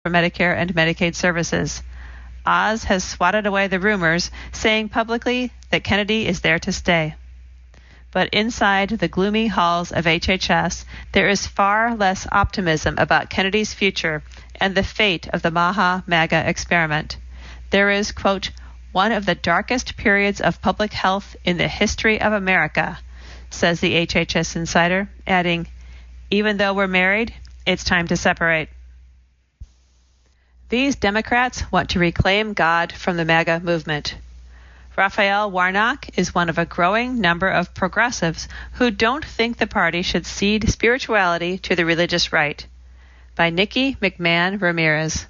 for Medicare and Medicaid services. Oz has swatted away the rumors, saying publicly that Kennedy is there to stay. But inside the gloomy halls of HHS, there is far less optimism about Kennedy's future and the fate of the MAGA experiment. There is, quote, one of the darkest periods of public health in the history of America, says the HHS insider, adding, even though we're married, it's time to separate. These Democrats want to reclaim God from the MAGA movement. Raphael Warnock is one of a growing number of progressives who don't think the party should cede spirituality to the religious right. By Nikki McMahon Ramirez.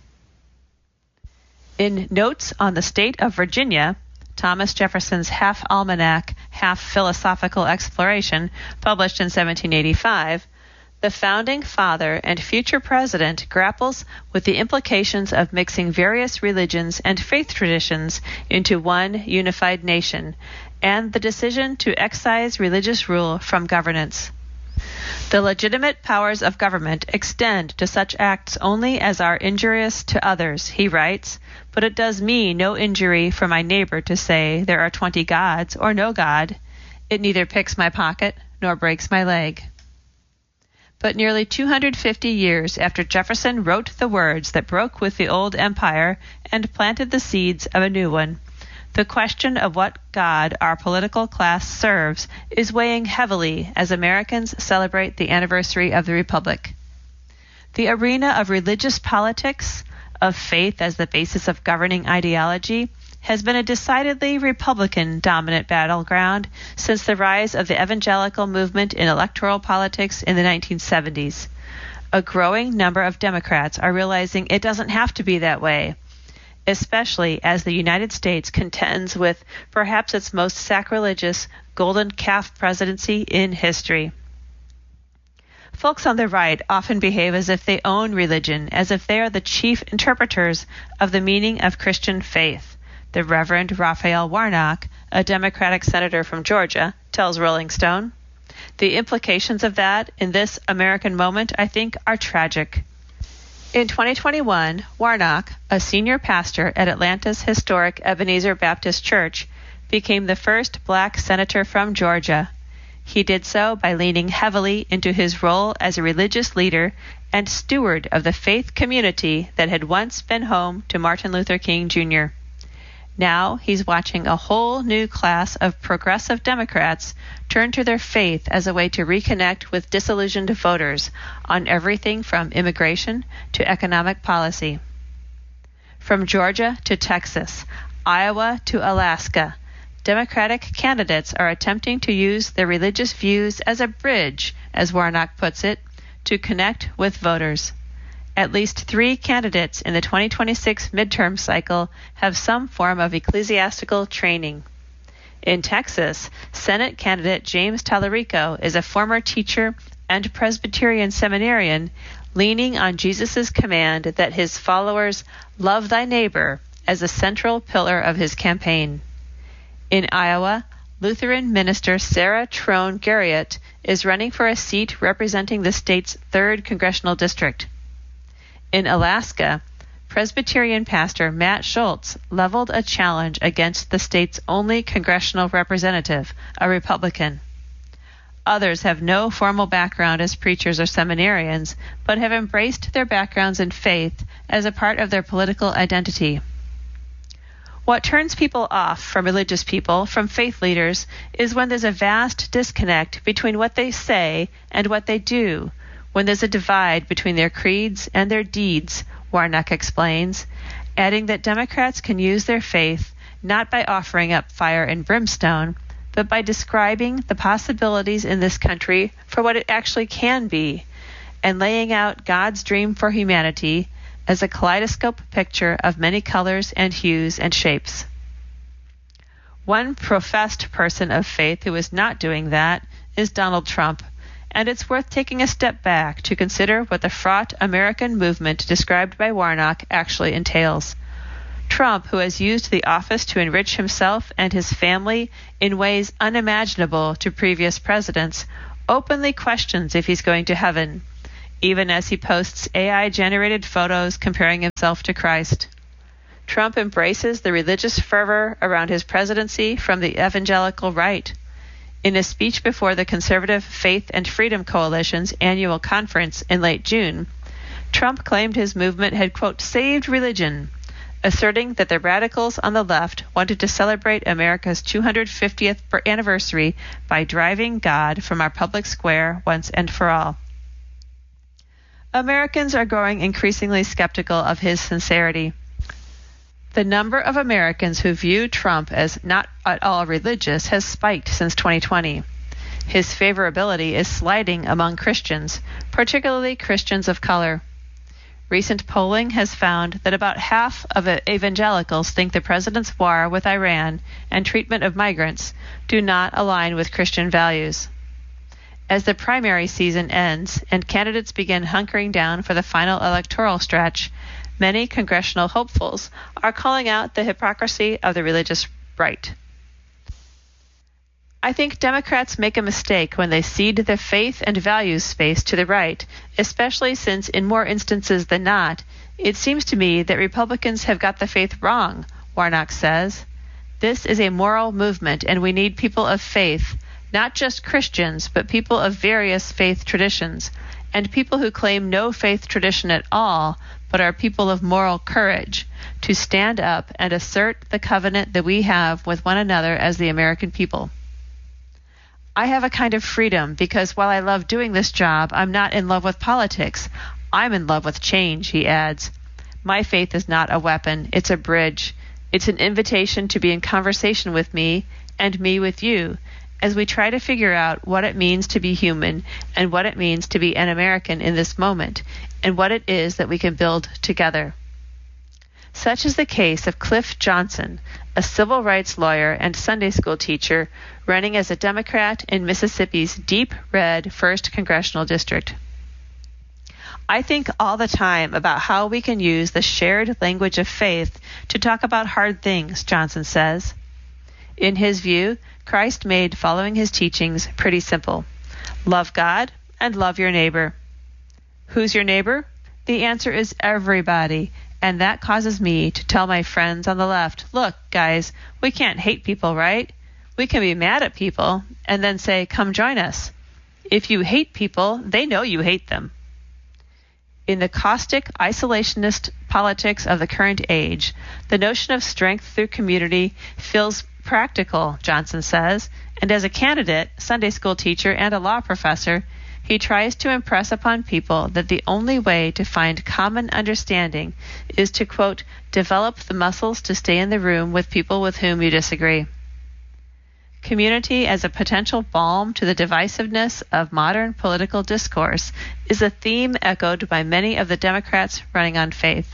In Notes on the State of Virginia, Thomas Jefferson's half-almanac, half-philosophical exploration, published in 1785, the founding father and future president grapples with the implications of mixing various religions and faith traditions into one unified nation, and the decision to excise religious rule from governance. The legitimate powers of government extend to such acts only as are injurious to others, he writes, but it does me no injury for my neighbor to say there are 20 gods or no God. It neither picks my pocket nor breaks my leg. But nearly 250 years after Jefferson wrote the words that broke with the old empire and planted the seeds of a new one, the question of what God our political class serves is weighing heavily as Americans celebrate the anniversary of the Republic. The arena of religious politics, of faith as the basis of governing ideology, has been a decidedly Republican-dominant battleground since the rise of the evangelical movement in electoral politics in the 1970s. A growing number of Democrats are realizing it doesn't have to be that way, especially as the United States contends with perhaps its most sacrilegious golden calf presidency in history. Folks on the right often behave as if they own religion, as if they are the chief interpreters of the meaning of Christian faith. The Reverend Raphael Warnock, a Democratic senator from Georgia, tells Rolling Stone. The implications of that in this American moment, I think, are tragic. In 2021, Warnock, a senior pastor at Atlanta's historic Ebenezer Baptist Church, became the first black senator from Georgia. He did so by leaning heavily into his role as a religious leader and steward of the faith community that had once been home to Martin Luther King Jr. Now he's watching a whole new class of progressive Democrats turn to their faith as a way to reconnect with disillusioned voters on everything from immigration to economic policy. From Georgia to Texas, Iowa to Alaska, Democratic candidates are attempting to use their religious views as a bridge, as Warnock puts it, to connect with voters. At least 3 candidates in the 2026 midterm cycle have some form of ecclesiastical training. In Texas, Senate candidate James Tallarico is a former teacher and Presbyterian seminarian leaning on Jesus' command that his followers love thy neighbor as a central pillar of his campaign. In Iowa, Lutheran minister Sarah Trone Garriott is running for a seat representing the state's 3rd congressional district. In Alaska, Presbyterian pastor Matt Schultz leveled a challenge against the state's only congressional representative, a Republican. Others have no formal background as preachers or seminarians, but have embraced their backgrounds in faith as a part of their political identity. What turns people off from religious people, from faith leaders, is when there's a vast disconnect between what they say and what they do, when there's a divide between their creeds and their deeds, Warnock explains, adding that Democrats can use their faith not by offering up fire and brimstone, but by describing the possibilities in this country for what it actually can be, and laying out God's dream for humanity as a kaleidoscope picture of many colors and hues and shapes. One professed person of faith who is not doing that is Donald Trump, and it's worth taking a step back to consider what the fraught American movement described by Warnock actually entails. Trump, who has used the office to enrich himself and his family in ways unimaginable to previous presidents, openly questions if he's going to heaven. even as he posts AI-generated photos comparing himself to Christ. Trump embraces the religious fervor around his presidency from the evangelical right. In a speech before the Conservative Faith and Freedom Coalition's annual conference in late June, Trump claimed his movement had, quote, saved religion, asserting that the radicals on the left wanted to celebrate America's 250th anniversary by driving God from our public square once and for all. Americans are growing increasingly skeptical of his sincerity. The number of Americans who view Trump as not at all religious has spiked since 2020. His favorability is sliding among Christians, particularly Christians of color. Recent polling has found that about half of evangelicals think the president's war with Iran and treatment of migrants do not align with Christian values. As the primary season ends and candidates begin hunkering down for the final electoral stretch, many congressional hopefuls are calling out the hypocrisy of the religious right. I think Democrats make a mistake when they cede the faith and values space to the right, especially since in more instances than not, it seems to me that Republicans have got the faith wrong, Warnock says. This is a moral movement, and we need people of faith, not just Christians, but people of various faith traditions, and people who claim no faith tradition at all, but are people of moral courage, to stand up and assert the covenant that we have with one another as the American people. I have a kind of freedom because while I love doing this job, I'm not in love with politics. I'm in love with change, he adds. My faith is not a weapon, it's a bridge. It's an invitation to be in conversation with me and me with you as we try to figure out what it means to be human and what it means to be an American in this moment and what it is that we can build together. Such is the case of Cliff Johnson, a civil rights lawyer and Sunday school teacher running as a Democrat in Mississippi's deep red 1st Congressional District. I think all the time about how we can use the shared language of faith to talk about hard things, Johnson says. In his view, Christ made following his teachings pretty simple. Love God and love your neighbor. Who's your neighbor? The answer is everybody. And that causes me to tell my friends on the left, look, guys, we can't hate people, right? We can be mad at people and then say, come join us. If you hate people, they know you hate them. In the caustic, isolationist politics of the current age, the notion of strength through community feels practical, Johnson says, and as a candidate, Sunday school teacher, and a law professor, he tries to impress upon people that the only way to find common understanding is to, quote, develop the muscles to stay in the room with people with whom you disagree. Community as a potential balm to the divisiveness of modern political discourse is a theme echoed by many of the Democrats running on faith.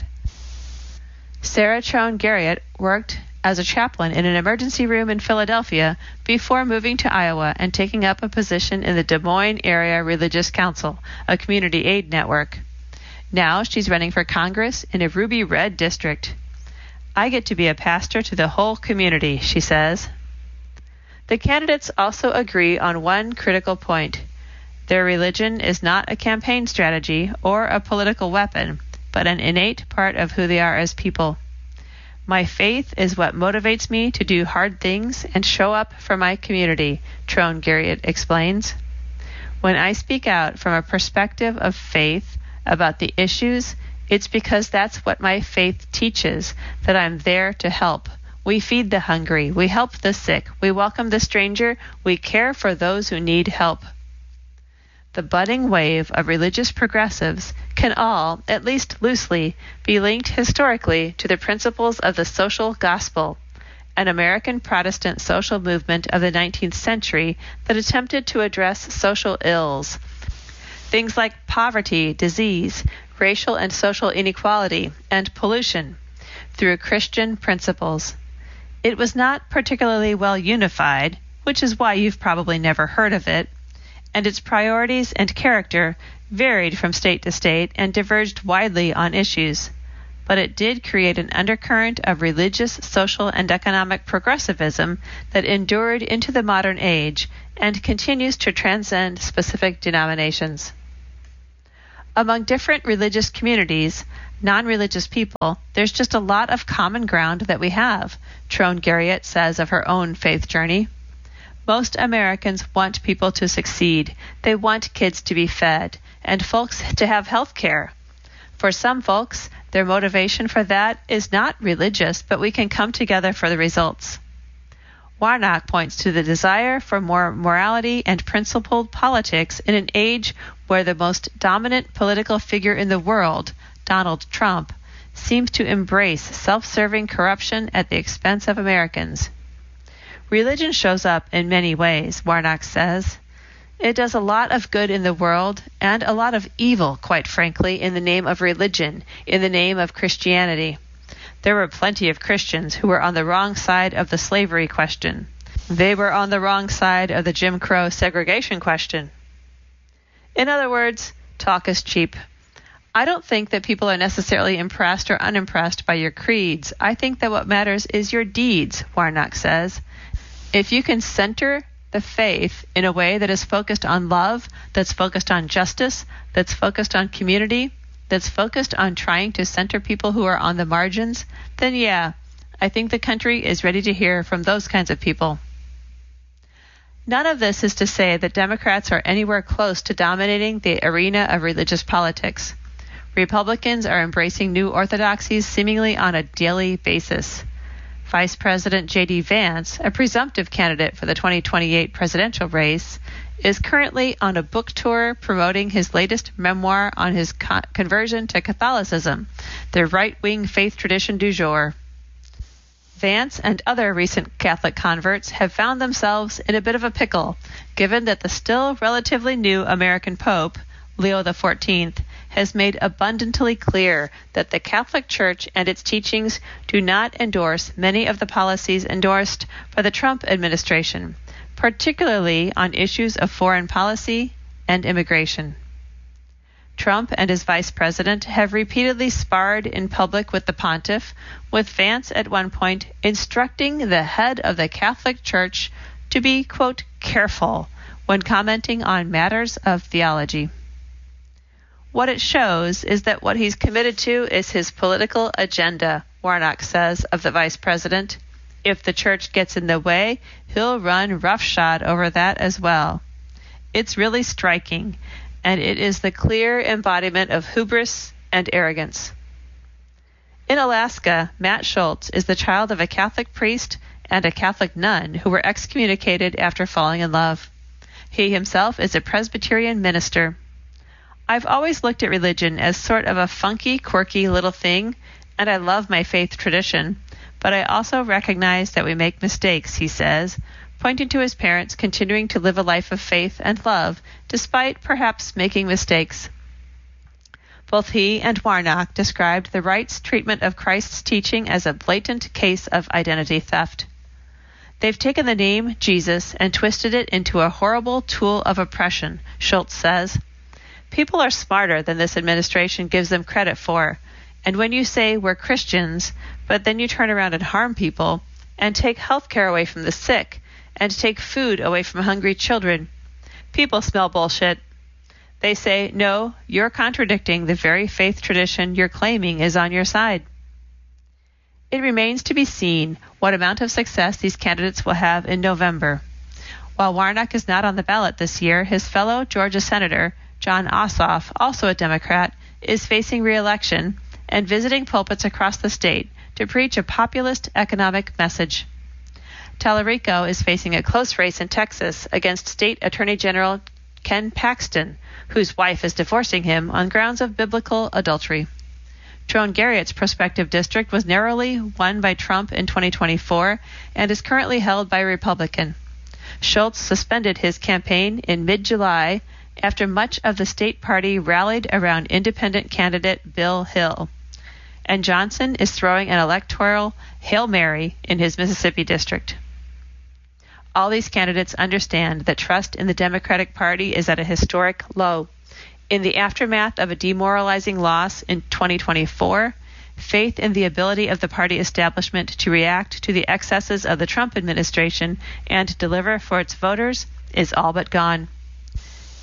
Sarah Trone Garriott worked as a chaplain in an emergency room in Philadelphia before moving to Iowa and taking up a position in the Des Moines Area Religious Council, a community aid network. Now she's running for Congress in a ruby red district. I get to be a pastor to the whole community, she says. The candidates also agree on one critical point. Their religion is not a campaign strategy or a political weapon, but an innate part of who they are as people. My faith is what motivates me to do hard things and show up for my community, Trone Garriott explains. When I speak out from a perspective of faith about the issues, it's because that's what my faith teaches, that I'm there to help. We feed the hungry, we help the sick, we welcome the stranger, we care for those who need help. The budding wave of religious progressives can all, at least loosely, be linked historically to the principles of the social gospel, an American Protestant social movement of the 19th century that attempted to address social ills, things like poverty, disease, racial and social inequality, and pollution, through Christian principles. It was not particularly well unified, which is why you've probably never heard of it, and its priorities and character varied from state to state and diverged widely on issues. But it did create an undercurrent of religious, social, and economic progressivism that endured into the modern age and continues to transcend specific denominations. Among different religious communities, non-religious people, there's just a lot of common ground that we have, Troan Garriott says of her own faith journey. Most Americans want people to succeed. They want kids to be fed, and folks to have health care. For some folks, their motivation for that is not religious, but we can come together for the results. Warnock points to the desire for more morality and principled politics in an age where the most dominant political figure in the world, Donald Trump, seems to embrace self-serving corruption at the expense of Americans. Religion shows up in many ways, Warnock says. It does a lot of good in the world and a lot of evil, quite frankly, in the name of religion, in the name of Christianity. There were plenty of Christians who were on the wrong side of the slavery question. They were on the wrong side of the Jim Crow segregation question. In other words, talk is cheap. I don't think that people are necessarily impressed or unimpressed by your creeds. I think that what matters is your deeds, Warnock says. If you can center the faith in a way that is focused on love, that's focused on justice, that's focused on community, that's focused on trying to center people who are on the margins, then yeah, I think the country is ready to hear from those kinds of people. None of this is to say that Democrats are anywhere close to dominating the arena of religious politics. Republicans are embracing new orthodoxies seemingly on a daily basis. Vice President J.D. Vance, a presumptive candidate for the 2028 presidential race, is currently on a book tour promoting his latest memoir on his conversion to Catholicism, the right-wing faith tradition du jour. Vance and other recent Catholic converts have found themselves in a bit of a pickle, given that the still relatively new American Pope, Leo XIV, has made abundantly clear that the Catholic Church and its teachings do not endorse many of the policies endorsed by the Trump administration, particularly on issues of foreign policy and immigration. Trump and his vice president have repeatedly sparred in public with the pontiff, with Vance at one point instructing the head of the Catholic Church to be, quote, careful when commenting on matters of theology. What it shows is that what he's committed to is his political agenda, Warnock says of the vice president. If the church gets in the way, he'll run roughshod over that as well. It's really striking, and it is the clear embodiment of hubris and arrogance. In Alaska, Matt Schultz is the child of a Catholic priest and a Catholic nun who were excommunicated after falling in love. He himself is a Presbyterian minister. I've always looked at religion as sort of a funky, quirky little thing, and I love my faith tradition, but I also recognize that we make mistakes, he says, pointing to his parents continuing to live a life of faith and love, despite perhaps making mistakes. Both he and Warnock described the right's treatment of Christ's teaching as a blatant case of identity theft. They've taken the name Jesus and twisted it into a horrible tool of oppression, Schultz says. People are smarter than this administration gives them credit for, and when you say we're Christians, but then you turn around and harm people, and take health care away from the sick, and take food away from hungry children, people smell bullshit. They say, no, you're contradicting the very faith tradition you're claiming is on your side. It remains to be seen what amount of success these candidates will have in November. While Warnock is not on the ballot this year, his fellow Georgia Senator, Jon Ossoff, also a Democrat, is facing re-election and visiting pulpits across the state to preach a populist economic message. Tallarico is facing a close race in Texas against State Attorney General Ken Paxton, whose wife is divorcing him on grounds of biblical adultery. Troan Garriott's prospective district was narrowly won by Trump in 2024 and is currently held by a Republican. Schultz suspended his campaign in mid-July after much of the state party rallied around independent candidate Bill Hill. And Johnson is throwing an electoral Hail Mary in his Mississippi district. All these candidates understand that trust in the Democratic Party is at a historic low. In the aftermath of a demoralizing loss in 2024, faith in the ability of the party establishment to react to the excesses of the Trump administration and deliver for its voters is all but gone.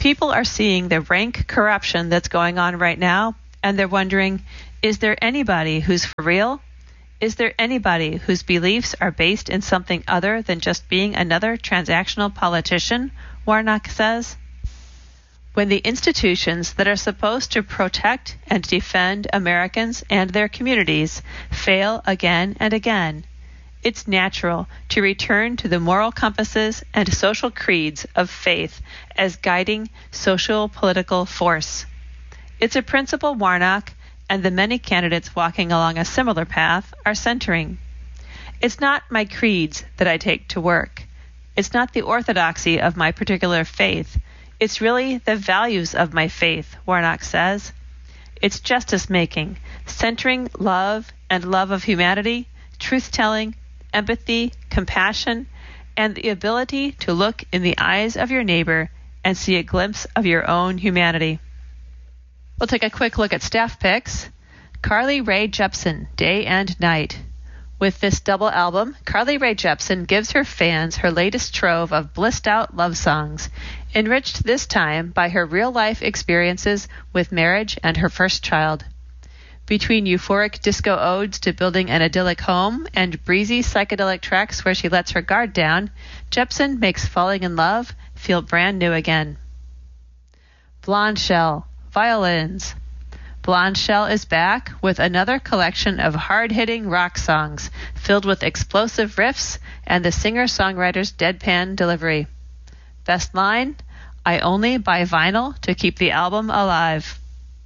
People are seeing the rank corruption that's going on right now, and they're wondering, is there anybody who's for real? Is there anybody whose beliefs are based in something other than just being another transactional politician? Warnock says. When the institutions that are supposed to protect and defend Americans and their communities fail again and again, it's natural to return to the moral compasses and social creeds of faith as guiding social-political force. It's a principle Warnock and the many candidates walking along a similar path are centering. It's not my creeds that I take to work. It's not the orthodoxy of my particular faith. It's really the values of my faith, Warnock says. It's justice-making, centering love and love of humanity, truth-telling, empathy, compassion, and the ability to look in the eyes of your neighbor and see a glimpse of your own humanity. We'll take a quick look at staff picks. Carly Rae Jepsen, Day and Night. With this double album, Carly Rae Jepsen gives her fans her latest trove of blissed-out love songs, enriched this time by her real-life experiences with marriage and her first child. Between euphoric disco odes to building an idyllic home and breezy psychedelic tracks where she lets her guard down, Jepsen makes falling in love feel brand new again. Blonde Shell, Violins. Blonde Shell is back with another collection of hard-hitting rock songs filled with explosive riffs and the singer-songwriter's deadpan delivery. Best line, I only buy vinyl to keep the album alive.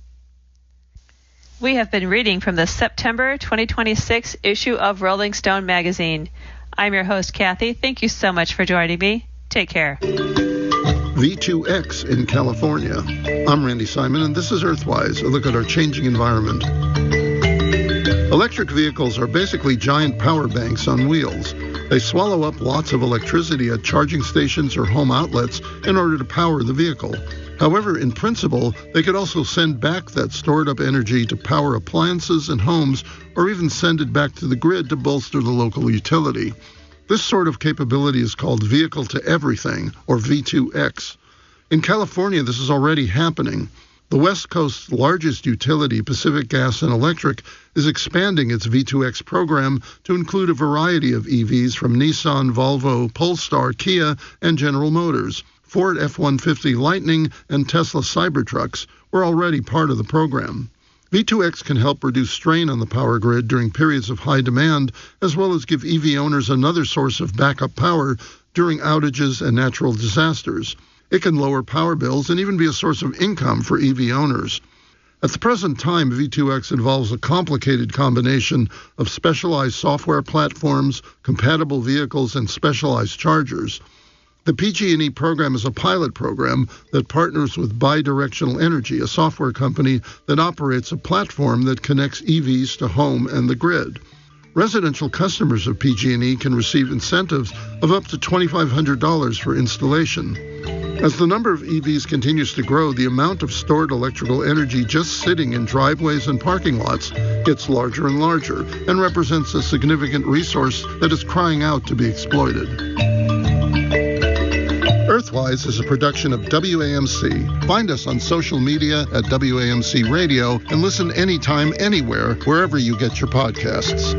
We have been reading from the September 2026 issue of Rolling Stone magazine. I'm your host, Kathy. Thank you so much for joining me. Take care. V2X in California. I'm Randy Simon, and this is Earthwise, a look at our changing environment. Electric vehicles are basically giant power banks on wheels. They swallow up lots of electricity at charging stations or home outlets in order to power the vehicle. However, in principle, they could also send back that stored-up energy to power appliances and homes, or even send it back to the grid to bolster the local utility. This sort of capability is called Vehicle to Everything, or V2X. In California, this is already happening. The West Coast's largest utility, Pacific Gas and Electric, is expanding its V2X program to include a variety of EVs from Nissan, Volvo, Polestar, Kia, and General Motors. Ford F-150 Lightning and Tesla Cybertrucks were already part of the program. V2X can help reduce strain on the power grid during periods of high demand, as well as give EV owners another source of backup power during outages and natural disasters. It can lower power bills and even be a source of income for EV owners. At the present time, V2X involves a complicated combination of specialized software platforms, compatible vehicles, and specialized chargers. The PG&E program is a pilot program that partners with Bidirectional Energy, a software company that operates a platform that connects EVs to home and the grid. Residential customers of PG&E can receive incentives of up to $2,500 for installation. As the number of EVs continues to grow, the amount of stored electrical energy just sitting in driveways and parking lots gets larger and larger and represents a significant resource that is crying out to be exploited. Earthwise is a production of WAMC. Find us on social media at WAMC Radio and listen anytime, anywhere, wherever you get your podcasts.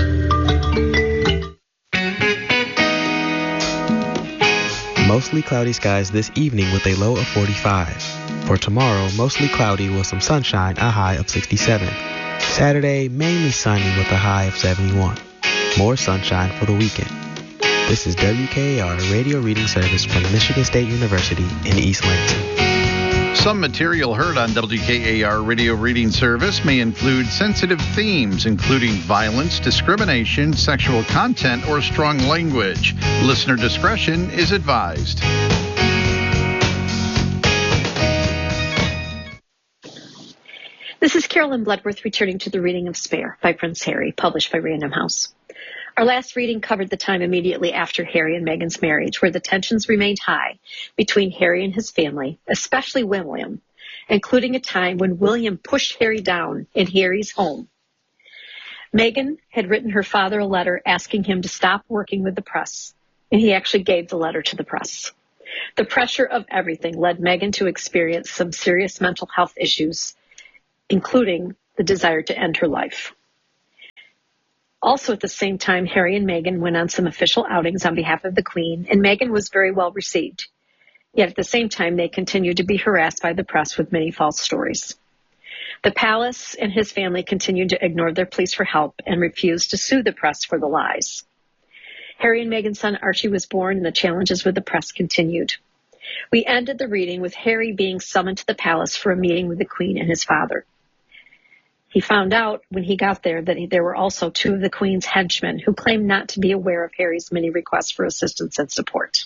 Mostly cloudy skies this evening with a low of 45. For tomorrow, mostly cloudy with some sunshine, a high of 67. Saturday, mainly sunny with a high of 71. More sunshine for the weekend. This is WKAR Radio Reading Service from Michigan State University in East Lansing. Some material heard on WKAR Radio Reading Service may include sensitive themes, including violence, discrimination, sexual content, or strong language. Listener discretion is advised. This is Carolyn Bloodworth returning to the reading of Spare by Prince Harry, published by Random House. Our last reading covered the time immediately after Harry and Meghan's marriage, where the tensions remained high between Harry and his family, especially William, including a time when William pushed Harry down in Harry's home. Meghan had written her father a letter asking him to stop working with the press, and he actually gave the letter to the press. The pressure of everything led Meghan to experience some serious mental health issues, including the desire to end her life. Also at the same time, Harry and Meghan went on some official outings on behalf of the Queen, and Meghan was very well received. Yet at the same time, they continued to be harassed by the press with many false stories. The palace and his family continued to ignore their pleas for help and refused to sue the press for the lies. Harry and Meghan's son Archie was born, and the challenges with the press continued. We ended the reading with Harry being summoned to the palace for a meeting with the Queen and his father. He found out when he got there that there were also two of the Queen's henchmen who claimed not to be aware of Harry's many requests for assistance and support.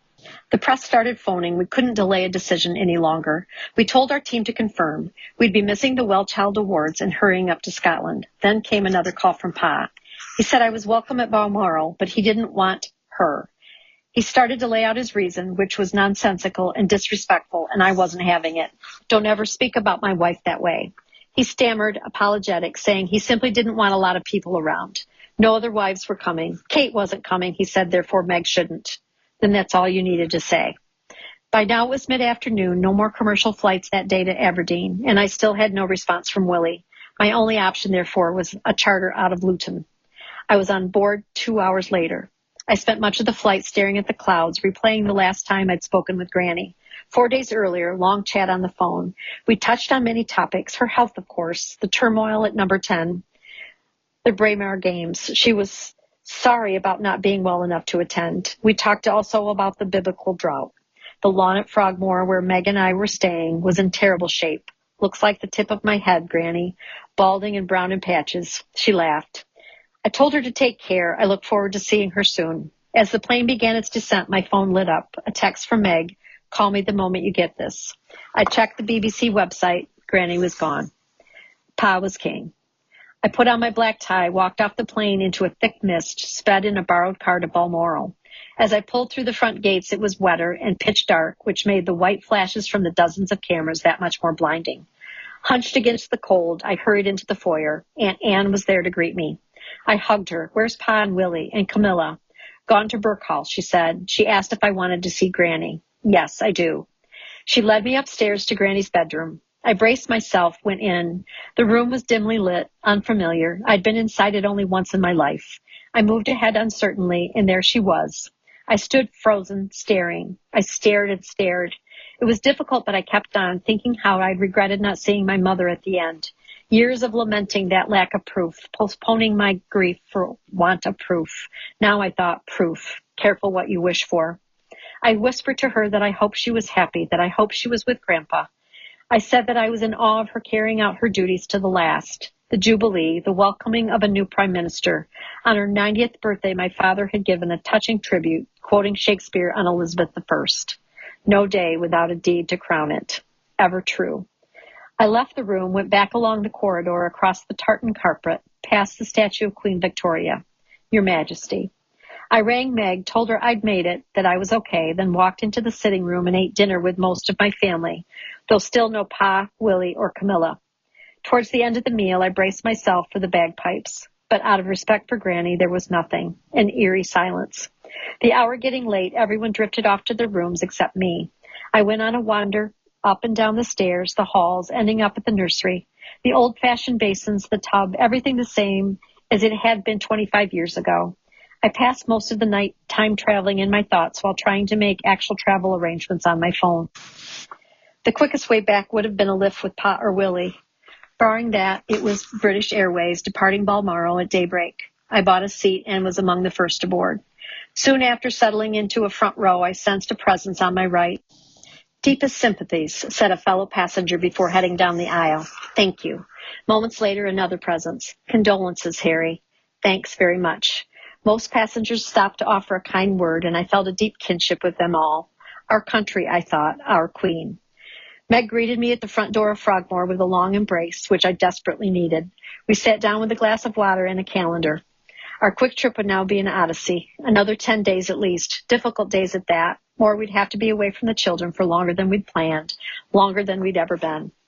The press started phoning. We couldn't delay a decision any longer. We told our team to confirm. We'd be missing the Wellchild Awards and hurrying up to Scotland. Then came another call from Pa. He said I was welcome at Balmoral, but he didn't want her. He started to lay out his reason, which was nonsensical and disrespectful, and I wasn't having it. Don't ever speak about my wife that way. He stammered, apologetic, saying he simply didn't want a lot of people around. No other wives were coming. Kate wasn't coming, he said, therefore Meg shouldn't. Then that's all you needed to say. By now it was mid-afternoon, no more commercial flights that day to Aberdeen, and I still had no response from Willie. My only option, therefore, was a charter out of Luton. I was on board 2 hours later. I spent much of the flight staring at the clouds, replaying the last time I'd spoken with Granny. 4 days earlier, long chat on the phone. We touched on many topics, her health, of course, the turmoil at number 10, the Braemar Games. She was sorry about not being well enough to attend. We talked also about the biblical drought. The lawn at Frogmore, where Meg and I were staying, was in terrible shape. Looks like the tip of my head, Granny, balding and brown in patches. She laughed. I told her to take care. I look forward to seeing her soon. As the plane began its descent, my phone lit up. A text from Meg. Call me the moment you get this. I checked the BBC website. Granny was gone. Pa was king. I put on my black tie, walked off the plane into a thick mist, sped in a borrowed car to Balmoral. As I pulled through the front gates, it was wetter and pitch dark, which made the white flashes from the dozens of cameras that much more blinding. Hunched against the cold, I hurried into the foyer. Aunt Anne was there to greet me. I hugged her. Where's Pa and Willie and Camilla? Gone to Birkhall, she said. She asked if I wanted to see Granny. Yes, I do. She led me upstairs to Granny's bedroom. I braced myself, went in. The room was dimly lit, unfamiliar. I'd been inside it only once in my life. I moved ahead uncertainly, and there she was. I stood frozen, staring. I stared and stared. It was difficult, but I kept on, thinking how I'd regretted not seeing my mother at the end. Years of lamenting that lack of proof, postponing my grief for want of proof. Now I thought, proof. Careful what you wish for. I whispered to her that I hoped she was happy, that I hoped she was with Grandpa. I said that I was in awe of her carrying out her duties to the last. The Jubilee, the welcoming of a new Prime Minister. On her 90th birthday, my father had given a touching tribute, quoting Shakespeare on Elizabeth I. No day without a deed to crown it. Ever true. I left the room, went back along the corridor, across the tartan carpet, past the statue of Queen Victoria. Your Majesty. I rang Meg, told her I'd made it, that I was okay, then walked into the sitting room and ate dinner with most of my family, though still no Pa, Willie, or Camilla. Towards the end of the meal, I braced myself for the bagpipes, but out of respect for Granny, there was nothing, an eerie silence. The hour getting late, everyone drifted off to their rooms except me. I went on a wander, up and down the stairs, the halls, ending up at the nursery. The old-fashioned basins, the tub, everything the same as it had been 25 years ago. I passed most of the night time traveling in my thoughts while trying to make actual travel arrangements on my phone. The quickest way back would have been a lift with Pa or Willie. Barring that, it was British Airways departing Balmoral at daybreak. I bought a seat and was among the first aboard. Soon after settling into a front row, I sensed a presence on my right. Deepest sympathies, said a fellow passenger before heading down the aisle. Thank you. Moments later, another presence. Condolences, Harry. Thanks very much. Most passengers stopped to offer a kind word, and I felt a deep kinship with them all. Our country, I thought, our queen. Meg greeted me at the front door of Frogmore with a long embrace, which I desperately needed. We sat down with a glass of water and a calendar. Our quick trip would now be an odyssey. Another 10 days at least. Difficult days at that. Or we'd have to be away from the children for longer than we'd planned, longer than we'd ever been.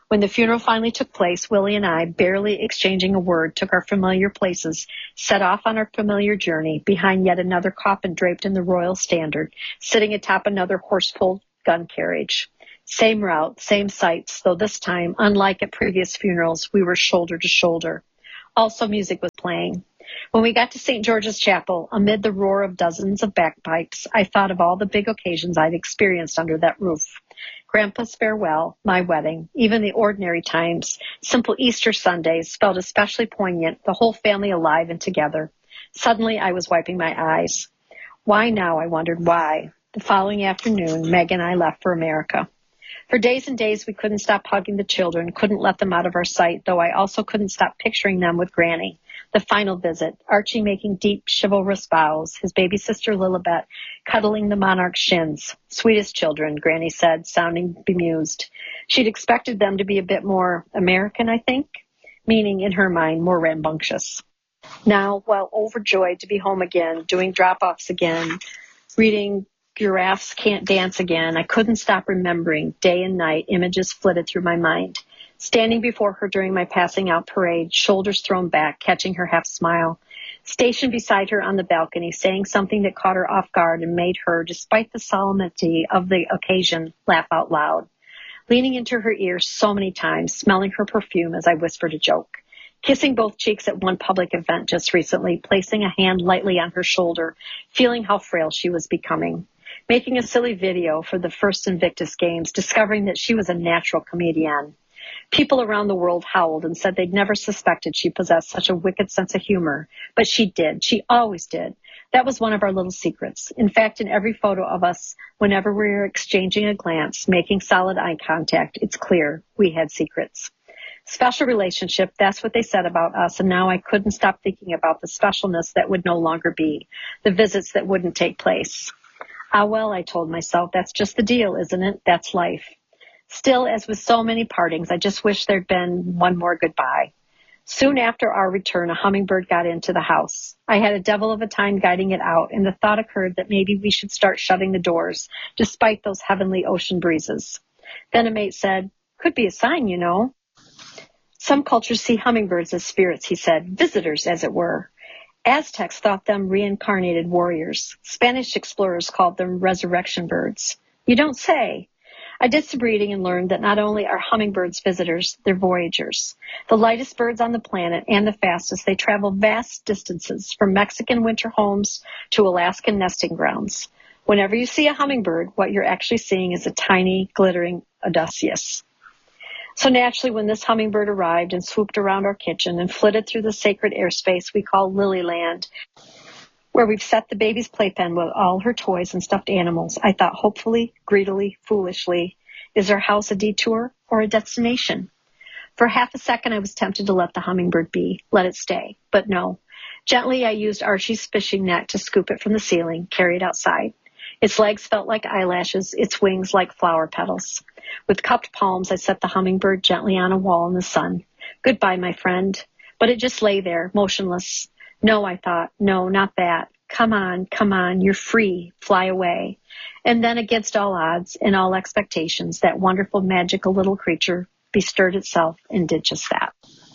When the funeral finally took place, Willie and I, barely exchanging a word, took our familiar places, set off on our familiar journey behind yet another coffin draped in the royal standard, sitting atop another horse-pulled gun carriage. Same route, same sights, though this time, unlike at previous funerals, we were shoulder to shoulder. Also, music was playing. When we got to St. George's Chapel, amid the roar of dozens of bagpipes, I thought of all the big occasions I'd experienced under that roof. Grandpa's farewell, my wedding, even the ordinary times, simple Easter Sundays felt especially poignant, the whole family alive and together. Suddenly, I was wiping my eyes. Why now, I wondered why. The following afternoon, Meg and I left for America. For days and days, we couldn't stop hugging the children, couldn't let them out of our sight, though I also couldn't stop picturing them with Granny. The final visit, Archie making deep, chivalrous bows, his baby sister Lilibet cuddling the monarch's shins. Sweetest children, Granny said, sounding bemused. She'd expected them to be a bit more American, I think, meaning, in her mind, more rambunctious. Now, while overjoyed to be home again, doing drop-offs again, reading Giraffes Can't Dance Again, I couldn't stop remembering. Day and night, images flitted through my mind. Standing before her during my passing out parade, shoulders thrown back, catching her half smile. Stationed beside her on the balcony, saying something that caught her off guard and made her, despite the solemnity of the occasion, laugh out loud. Leaning into her ear so many times, smelling her perfume as I whispered a joke. Kissing both cheeks at one public event just recently, placing a hand lightly on her shoulder, feeling how frail she was becoming. Making a silly video for the first Invictus Games, discovering that she was a natural comedian. People around the world howled and said they'd never suspected she possessed such a wicked sense of humor. But she did. She always did. That was one of our little secrets. In fact, in every photo of us, whenever we were exchanging a glance, making solid eye contact, it's clear we had secrets. Special relationship, that's what they said about us, and now I couldn't stop thinking about the specialness that would no longer be, the visits that wouldn't take place. Ah, well, I told myself, that's just the deal, isn't it? That's life. Still, as with so many partings, I just wish there'd been one more goodbye. Soon after our return, a hummingbird got into the house. I had a devil of a time guiding it out, and the thought occurred that maybe we should start shutting the doors, despite those heavenly ocean breezes. Then a mate said, could be a sign, you know. Some cultures see hummingbirds as spirits, he said, visitors, as it were. Aztecs thought them reincarnated warriors. Spanish explorers called them resurrection birds. You don't say. I did some reading and learned that not only are hummingbirds visitors, they're voyagers. The lightest birds on the planet and the fastest, they travel vast distances from Mexican winter homes to Alaskan nesting grounds. Whenever you see a hummingbird, what you're actually seeing is a tiny, glittering Odysseus. So naturally, when this hummingbird arrived and swooped around our kitchen and flitted through the sacred airspace we call Lilyland, where we've set the baby's playpen with all her toys and stuffed animals, I thought hopefully, greedily, foolishly, is our house a detour or a destination? For half a second, I was tempted to let the hummingbird be, let it stay. But no. Gently, I used Archie's fishing net to scoop it from the ceiling, carry it outside. Its legs felt like eyelashes, its wings like flower petals. With cupped palms, I set the hummingbird gently on a wall in the sun. Goodbye, my friend. But it just lay there, motionless. No, I thought, no, not that. Come on, you're free, fly away. And then against all odds and all expectations, that wonderful, magical little creature bestirred itself and did just that.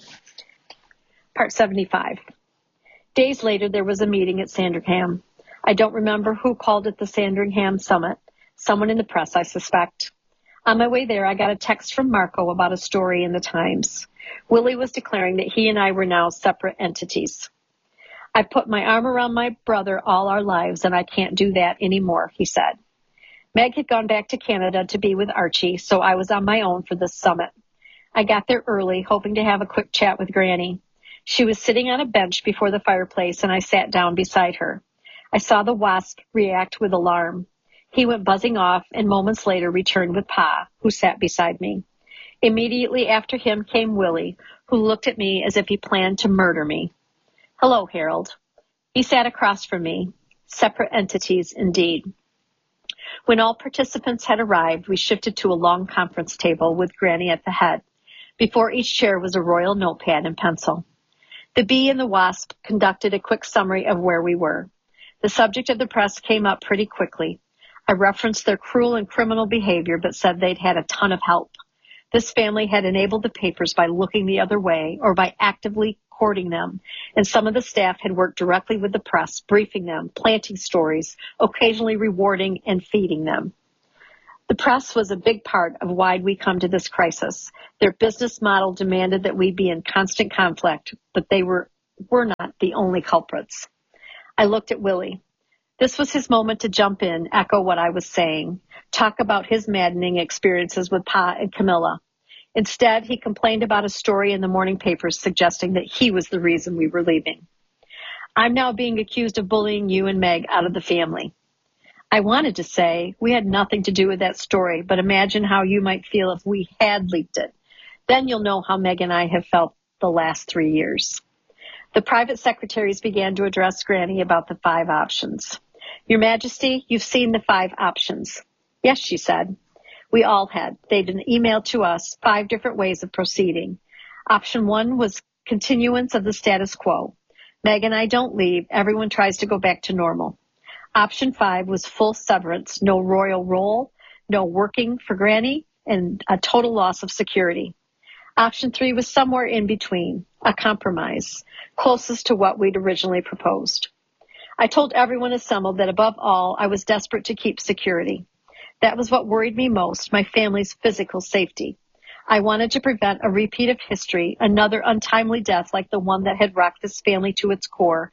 Part 75. Days later, there was a meeting at Sandringham. I don't remember who called it the Sandringham Summit. Someone in the press, I suspect. On my way there, I got a text from Marco about a story in the Times. Willie was declaring that he and I were now separate entities. I put my arm around my brother all our lives, and I can't do that anymore, he said. Meg had gone back to Canada to be with Archie, so I was on my own for this summit. I got there early, hoping to have a quick chat with Granny. She was sitting on a bench before the fireplace, and I sat down beside her. I saw the wasp react with alarm. He went buzzing off and moments later returned with Pa, who sat beside me. Immediately after him came Willie, who looked at me as if he planned to murder me. Hello, Harold. He sat across from me. Separate entities, indeed. When all participants had arrived, we shifted to a long conference table with Granny at the head. Before each chair was a royal notepad and pencil. The bee and the wasp conducted a quick summary of where we were. The subject of the press came up pretty quickly. I referenced their cruel and criminal behavior, but said they'd had a ton of help. This family had enabled the papers by looking the other way or by actively courting them, and some of the staff had worked directly with the press, briefing them, planting stories, occasionally rewarding and feeding them. The press was a big part of why we come to this crisis. Their business model demanded that we be in constant conflict, but they were not the only culprits. I looked at Willie. This was his moment to jump in, echo what I was saying, talk about his maddening experiences with Pa and Camilla. Instead, he complained about a story in the morning papers suggesting that he was the reason we were leaving. I'm now being accused of bullying you and Meg out of the family. I wanted to say we had nothing to do with that story, but imagine how you might feel if we had leaked it. Then you'll know how Meg and I have felt the last 3 years. The private secretaries began to address Granny about the 5 options. Your Majesty, you've seen the 5 options. Yes, she said. We all had. They'd been emailed to us 5 different ways of proceeding. Option 1 was continuance of the status quo. Meg and I don't leave. Everyone tries to go back to normal. Option 5 was full severance, no royal roll, no working for Granny, and a total loss of security. Option 3 was somewhere in between, a compromise, closest to what we'd originally proposed. I told everyone assembled that above all, I was desperate to keep security. That was what worried me most, my family's physical safety. I wanted to prevent a repeat of history, another untimely death like the one that had rocked this family to its core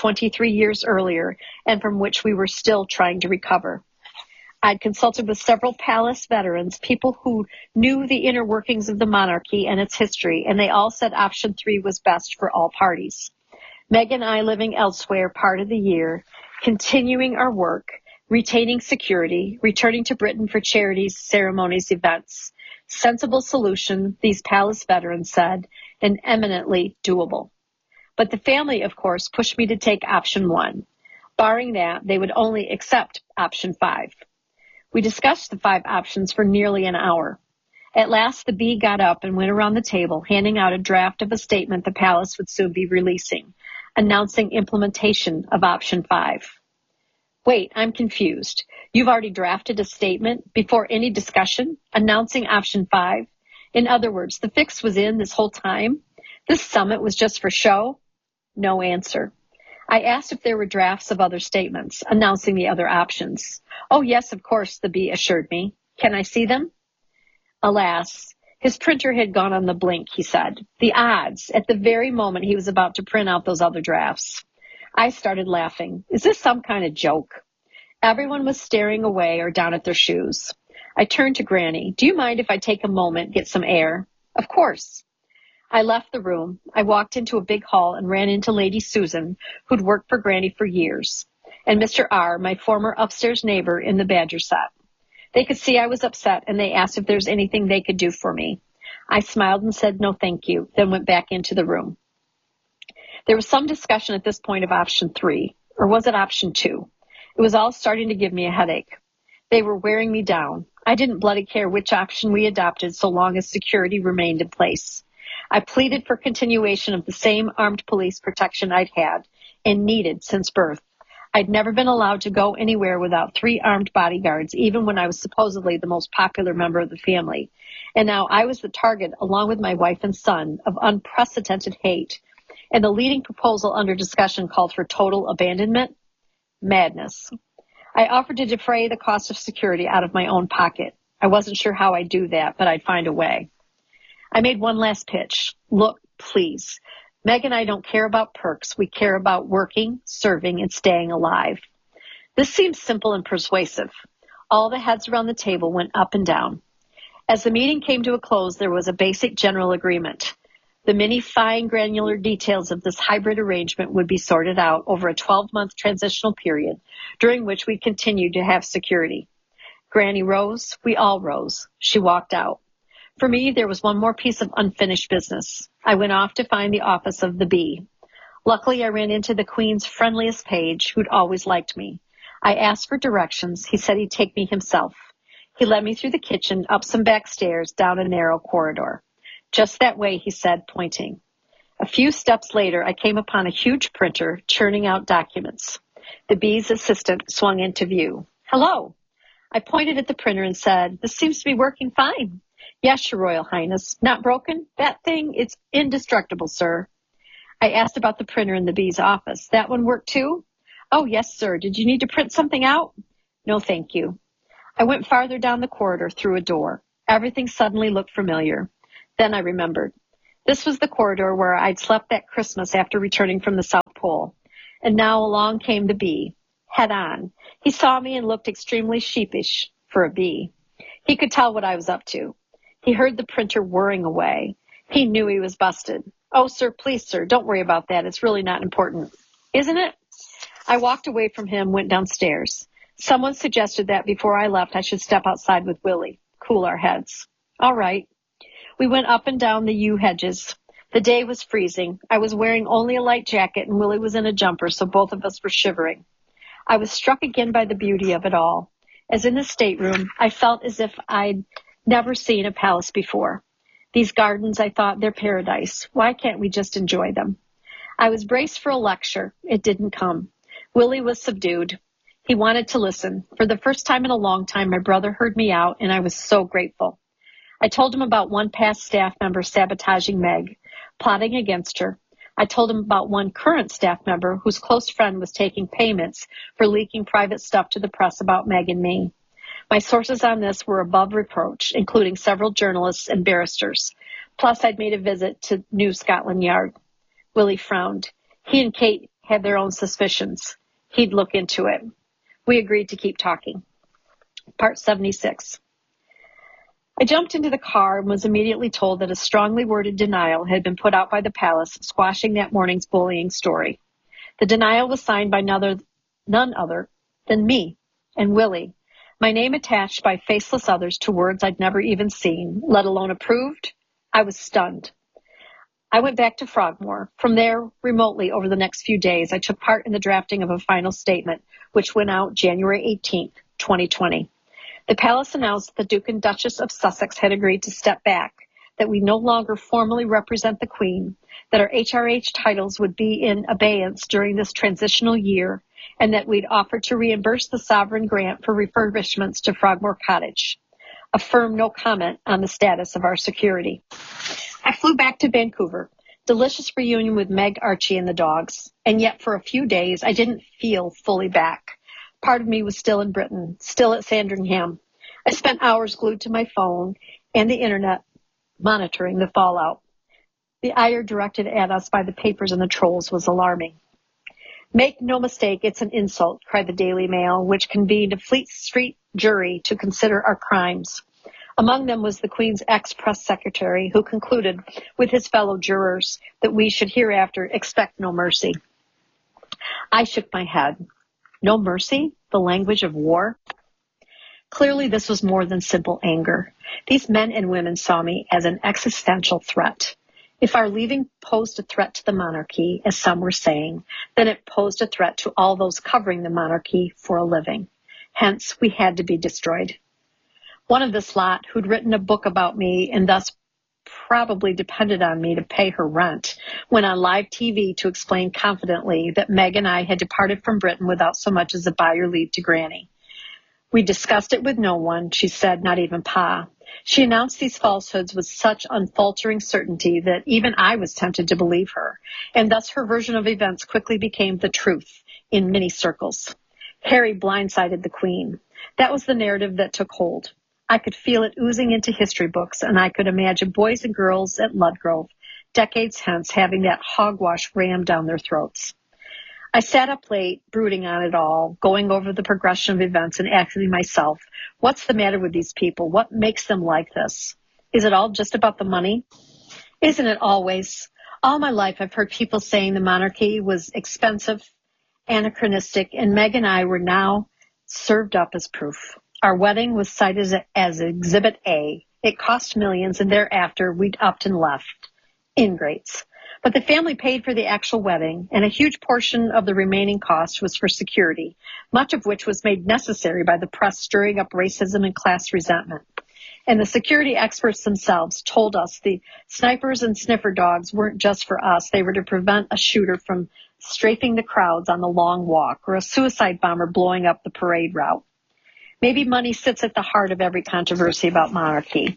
23 years earlier and from which we were still trying to recover. I'd consulted with several palace veterans, people who knew the inner workings of the monarchy and its history, and they all said option 3 was best for all parties. Meg and I living elsewhere part of the year, continuing our work, retaining security, returning to Britain for charities, ceremonies, events. Sensible solution, these palace veterans said, and eminently doable. But the family, of course, pushed me to take option 1. Barring that, they would only accept option 5. We discussed the 5 options for nearly an hour. At last, the bee got up and went around the table, handing out a draft of a statement the palace would soon be releasing, announcing implementation of option 5. Wait, I'm confused. You've already drafted a statement before any discussion, announcing option 5? In other words, the fix was in this whole time? This summit was just for show? No answer. I asked if there were drafts of other statements, announcing the other options. Oh, yes, of course, the bee assured me. Can I see them? Alas, his printer had gone on the blink, he said. The odds, at the very moment he was about to print out those other drafts. I started laughing. Is this some kind of joke? Everyone was staring away or down at their shoes. I turned to Granny. Do you mind if I take a moment, get some air? Of course. I left the room. I walked into a big hall and ran into Lady Susan, who'd worked for Granny for years, and Mr. R., my former upstairs neighbor in the Badger set. They could see I was upset, and they asked if there's anything they could do for me. I smiled and said no thank you, then went back into the room. There was some discussion at this point of option 3, or was it option 2? It was all starting to give me a headache. They were wearing me down. I didn't bloody care which option we adopted so long as security remained in place. I pleaded for continuation of the same armed police protection I'd had and needed since birth. I'd never been allowed to go anywhere without 3 armed bodyguards, even when I was supposedly the most popular member of the family. And now I was the target, along with my wife and son, of unprecedented hate. And the leading proposal under discussion called for total abandonment? Madness. I offered to defray the cost of security out of my own pocket. I wasn't sure how I'd do that, but I'd find a way. I made one last pitch. Look, please. Meg and I don't care about perks. We care about working, serving, and staying alive. This seems simple and persuasive. All the heads around the table went up and down. As the meeting came to a close, there was a basic general agreement. The many fine granular details of this hybrid arrangement would be sorted out over a 12-month transitional period, during which we continued to have security. Granny rose. We all rose. She walked out. For me, there was one more piece of unfinished business. I went off to find the office of the bee. Luckily, I ran into the Queen's friendliest page, who'd always liked me. I asked for directions. He said he'd take me himself. He led me through the kitchen, up some back stairs, down a narrow corridor. Just that way, he said, pointing. A few steps later, I came upon a huge printer churning out documents. The bee's assistant swung into view. Hello. I pointed at the printer and said, this seems to be working fine. Yes, Your Royal Highness. Not broken? That thing, it's indestructible, sir. I asked about the printer in the Bee's office. That one worked too? Oh, yes, sir. Did you need to print something out? No, thank you. I went farther down the corridor through a door. Everything suddenly looked familiar. Then I remembered. This was the corridor where I'd slept that Christmas after returning from the South Pole. And now along came the Bee, head on. He saw me and looked extremely sheepish for a bee. He could tell what I was up to. He heard the printer whirring away. He knew he was busted. Oh, sir, please, sir, don't worry about that. It's really not important. Isn't it? I walked away from him, went downstairs. Someone suggested that before I left, I should step outside with Willie, cool our heads. All right. We went up and down the yew hedges. The day was freezing. I was wearing only a light jacket and Willie was in a jumper, so both of us were shivering. I was struck again by the beauty of it all. As in the stateroom, I felt as if I'd never seen a palace before. These gardens, I thought, they're paradise. Why can't we just enjoy them? I was braced for a lecture. It didn't come. Willie was subdued. He wanted to listen. For the first time in a long time, my brother heard me out, and I was so grateful. I told him about one past staff member sabotaging Meg, plotting against her. I told him about one current staff member whose close friend was taking payments for leaking private stuff to the press about Meg and me. My sources on this were above reproach, including several journalists and barristers. Plus, I'd made a visit to New Scotland Yard. Willie frowned. He and Kate had their own suspicions. He'd look into it. We agreed to keep talking. Part 76. I jumped into the car and was immediately told that a strongly worded denial had been put out by the palace, squashing that morning's bullying story. The denial was signed by none other than me and Willie, my name attached by faceless others to words I'd never even seen, let alone approved. I was stunned. I went back to Frogmore. From there, remotely over the next few days, I took part in the drafting of a final statement, which went out January 18th, 2020. The palace announced the Duke and Duchess of Sussex had agreed to step back, that we no longer formally represent the Queen, that our HRH titles would be in abeyance during this transitional year, and that we'd offer to reimburse the sovereign grant for refurbishments to Frogmore Cottage. A firm no comment on the status of our security. I flew back to Vancouver. Delicious reunion with Meg, Archie, and the dogs. And yet for a few days, I didn't feel fully back. Part of me was still in Britain, still at Sandringham. I spent hours glued to my phone and the internet, monitoring the fallout. The ire directed at us by the papers and the trolls was alarming. Make no mistake, it's an insult, cried the Daily Mail, which convened a Fleet Street jury to consider our crimes. Among them was the Queen's ex-press secretary, who concluded with his fellow jurors that we should hereafter expect no mercy. I shook my head. No mercy? The language of war? Clearly, this was more than simple anger. These men and women saw me as an existential threat. If our leaving posed a threat to the monarchy, as some were saying, then it posed a threat to all those covering the monarchy for a living. Hence, we had to be destroyed. One of this lot, who'd written a book about me and thus probably depended on me to pay her rent, went on live TV to explain confidently that Meg and I had departed from Britain without so much as a buy your leave to Granny. We discussed it with no one, she said, not even Pa. She announced these falsehoods with such unfaltering certainty that even I was tempted to believe her, and thus her version of events quickly became the truth in many circles. Harry blindsided the Queen. That was the narrative that took hold. I could feel it oozing into history books, and I could imagine boys and girls at Ludgrove, decades hence, having that hogwash rammed down their throats. I sat up late, brooding on it all, going over the progression of events and asking myself, what's the matter with these people? What makes them like this? Is it all just about the money? Isn't it always? All my life I've heard people saying the monarchy was expensive, anachronistic, and Meg and I were now served up as proof. Our wedding was cited as Exhibit A. It cost millions, and thereafter we'd upped and left. Ingrates. But the family paid for the actual wedding, and a huge portion of the remaining cost was for security, much of which was made necessary by the press stirring up racism and class resentment. And the security experts themselves told us the snipers and sniffer dogs weren't just for us. They were to prevent a shooter from strafing the crowds on the long walk or a suicide bomber blowing up the parade route. Maybe money sits at the heart of every controversy about monarchy.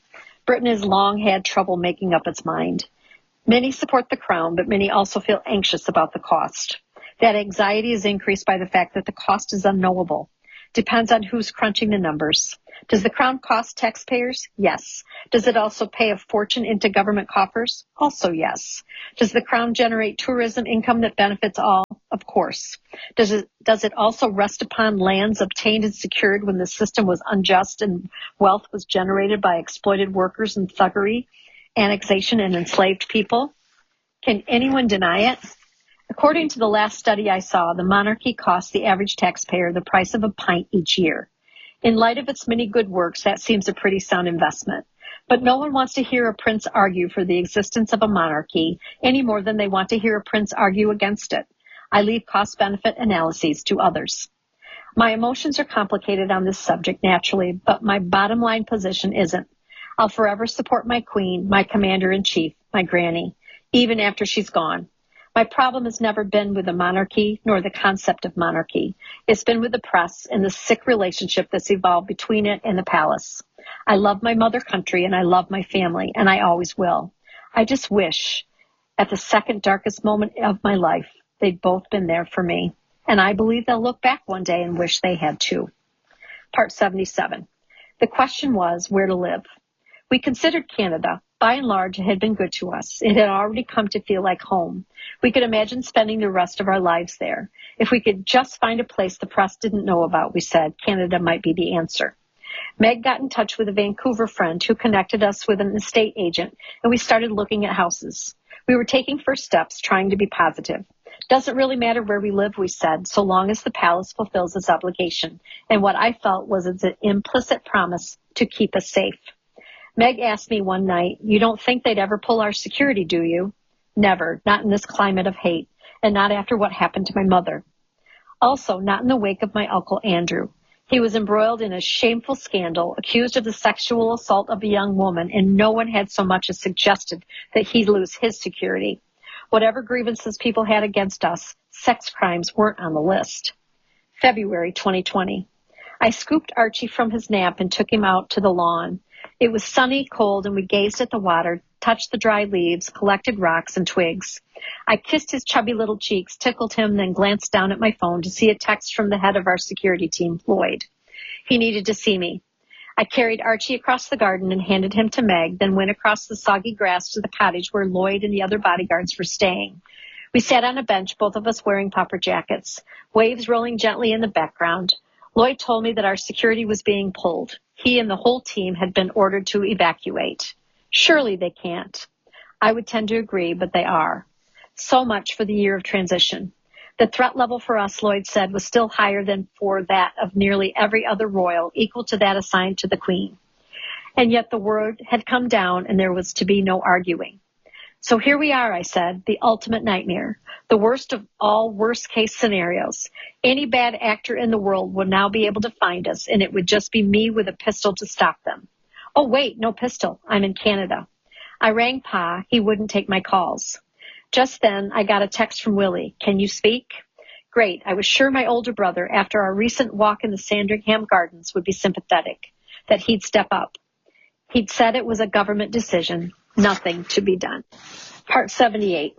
Britain has long had trouble making up its mind. Many support the crown, but many also feel anxious about the cost. That anxiety is increased by the fact that the cost is unknowable. Depends on who's crunching the numbers. Does the crown cost taxpayers? Yes. Does it also pay a fortune into government coffers? Also yes. Does the crown generate tourism income that benefits all? Of course. Does it also rest upon lands obtained and secured when the system was unjust and wealth was generated by exploited workers and thuggery, annexation, and enslaved people? Can anyone deny it? According to the last study I saw, the monarchy costs the average taxpayer the price of a pint each year. In light of its many good works, that seems a pretty sound investment. But no one wants to hear a prince argue for the existence of a monarchy any more than they want to hear a prince argue against it. I leave cost-benefit analyses to others. My emotions are complicated on this subject naturally, but my bottom line position isn't. I'll forever support my queen, my commander-in-chief, my granny, even after she's gone. My problem has never been with the monarchy nor the concept of monarchy. It's been with the press and the sick relationship that's evolved between it and the palace. I love my mother country and I love my family, and I always will. I just wish, at the second darkest moment of my life, they'd both been there for me. And I believe they'll look back one day and wish they had too. Part 77. The question was where to live. We considered Canada. By and large, it had been good to us. It had already come to feel like home. We could imagine spending the rest of our lives there. If we could just find a place the press didn't know about, we said, Canada might be the answer. Meg got in touch with a Vancouver friend who connected us with an estate agent, and we started looking at houses. We were taking first steps, trying to be positive. Doesn't really matter where we live, we said, so long as the palace fulfills its obligation, and what I felt was its implicit promise to keep us safe. Meg asked me one night, you don't think they'd ever pull our security, do you? Never, not in this climate of hate, and not after what happened to my mother. Also, not in the wake of my Uncle Andrew. He was embroiled in a shameful scandal, accused of the sexual assault of a young woman, and no one had so much as suggested that he'd lose his security. Whatever grievances people had against us, sex crimes weren't on the list. February 2020. I scooped Archie from his nap and took him out to the lawn. It was sunny, cold, and we gazed at the water, touched the dry leaves, collected rocks and twigs. I kissed his chubby little cheeks, tickled him, then glanced down at my phone to see a text from the head of our security team, Lloyd. He needed to see me. I carried Archie across the garden and handed him to Meg, then went across the soggy grass to the cottage where Lloyd and the other bodyguards were staying. We sat on a bench, both of us wearing puffer jackets, waves rolling gently in the background. Lloyd told me that our security was being pulled. He and the whole team had been ordered to evacuate. Surely they can't. I would tend to agree, but they are. So much for the year of transition. The threat level for us, Lloyd said, was still higher than for that of nearly every other royal, equal to that assigned to the Queen. And yet the word had come down and there was to be no arguing. So here we are, I said, the ultimate nightmare, the worst of all worst-case scenarios. Any bad actor in the world would now be able to find us, and it would just be me with a pistol to stop them. Oh, wait, no pistol. I'm in Canada. I rang Pa. He wouldn't take my calls. Just then, I got a text from Willie. Can you speak? Great. I was sure my older brother, after our recent walk in the Sandringham Gardens, would be sympathetic, that he'd step up. He'd said it was a government decision. Nothing to be done. Part 78.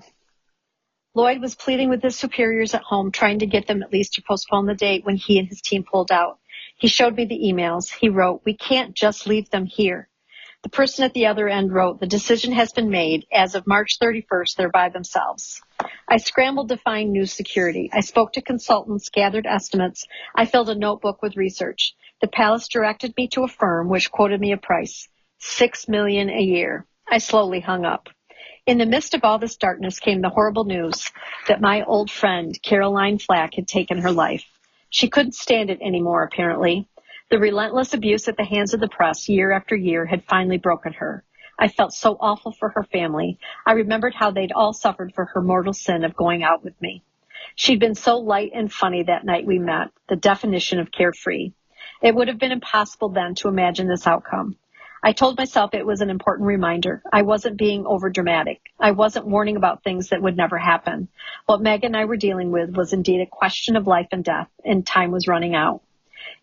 Lloyd was pleading with his superiors at home, trying to get them at least to postpone the date when he and his team pulled out. He showed me the emails. He wrote, we can't just leave them here. The person at the other end wrote, the decision has been made. As of March 31st, they're by themselves. I scrambled to find new security. I spoke to consultants, gathered estimates. I filled a notebook with research. The palace directed me to a firm which quoted me a price, $6 million a year. I slowly hung up. In the midst of all this darkness came the horrible news that my old friend, Caroline Flack, had taken her life. She couldn't stand it anymore, apparently. The relentless abuse at the hands of the press year after year had finally broken her. I felt so awful for her family. I remembered how they'd all suffered for her mortal sin of going out with me. She'd been so light and funny that night we met, the definition of carefree. It would have been impossible then to imagine this outcome. I told myself it was an important reminder. I wasn't being overdramatic. I wasn't warning about things that would never happen. What Meg and I were dealing with was indeed a question of life and death, and time was running out.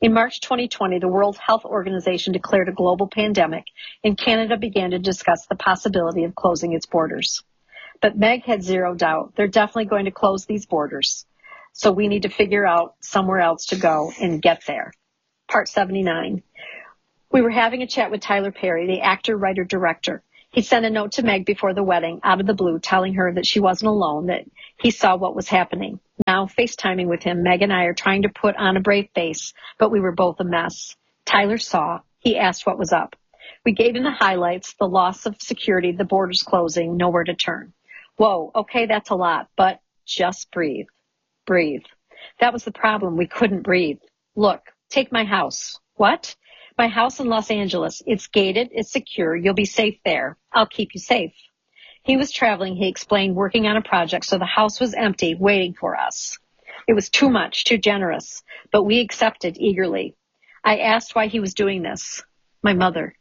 In March 2020, the World Health Organization declared a global pandemic, and Canada began to discuss the possibility of closing its borders. But Meg had zero doubt. They're definitely going to close these borders. So we need to figure out somewhere else to go and get there. Part 79. We were having a chat with Tyler Perry, the actor, writer, director. He sent a note to Meg before the wedding, out of the blue, telling her that she wasn't alone, that he saw what was happening. Now, FaceTiming with him, Meg and I are trying to put on a brave face, but we were both a mess. Tyler saw. He asked what was up. We gave him the highlights, the loss of security, the borders closing, nowhere to turn. Whoa, okay, that's a lot, but just breathe. Breathe. That was the problem. We couldn't breathe. Look, take my house. What? My house in Los Angeles. It's gated. It's secure. You'll be safe there. I'll keep you safe. He was traveling, he explained, working on a project, so the house was empty, waiting for us. It was too much, too generous, but we accepted eagerly. I asked why he was doing this. My mother.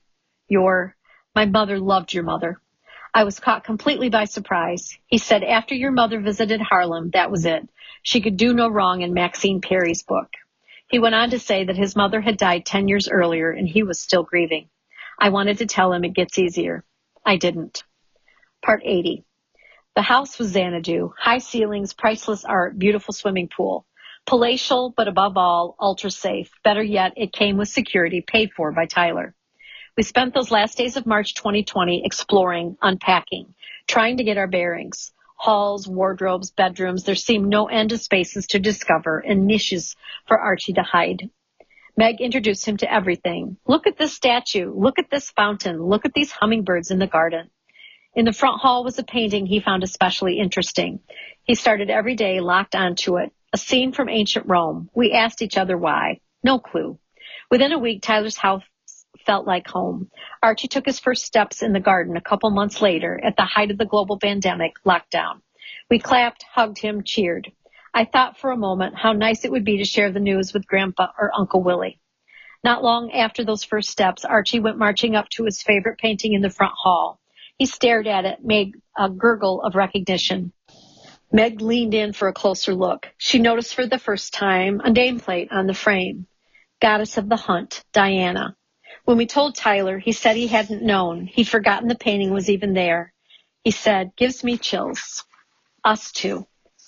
My mother loved your mother. I was caught completely by surprise. He said, after your mother visited Harlem, that was it. She could do no wrong in Maxine Perry's book. He went on to say that his mother had died 10 years earlier and he was still grieving. I wanted to tell him it gets easier. I didn't. Part 80. The house was Xanadu. High ceilings, priceless art, beautiful swimming pool. Palatial, but above all, ultra safe. Better yet, it came with security paid for by Tyler. We spent those last days of March 2020 exploring, unpacking, trying to get our bearings. Halls, wardrobes, bedrooms, there seemed no end of spaces to discover and niches for Archie to hide. Meg introduced him to everything. Look at this statue. Look at this fountain. Look at these hummingbirds in the garden. In the front hall was a painting he found especially interesting. He started every day locked onto it. A scene from ancient Rome. We asked each other why. No clue. Within a week, Tyler's house felt like home. Archie took his first steps in the garden a couple months later at the height of the global pandemic lockdown. We clapped, hugged him, cheered. I thought for a moment how nice it would be to share the news with Grandpa or Uncle Willie. Not long after those first steps, Archie went marching up to his favorite painting in the front hall. He stared at it, made a gurgle of recognition. Meg leaned in for a closer look. She noticed for the first time a nameplate on the frame. Goddess of the Hunt, Diana. When we told Tyler, he said he hadn't known. He'd forgotten the painting was even there. He said, gives me chills. Us too.